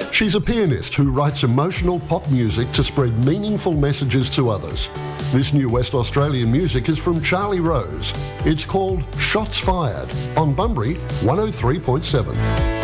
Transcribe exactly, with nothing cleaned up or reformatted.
She's a pianist who writes emotional pop music to spread meaningful messages to others. This new West Australian music is from Charlie Rose. It's called Shots Fired on Bunbury one oh three point seven.